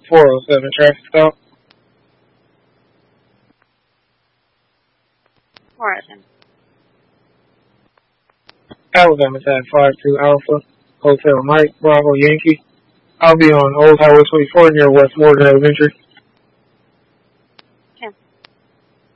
407 traffic stop. Alright then. Alabama Tag 52 Alpha, Hotel Mike, Bravo Yankee. I'll be on Old Highway 24 near West Morgan Elementary.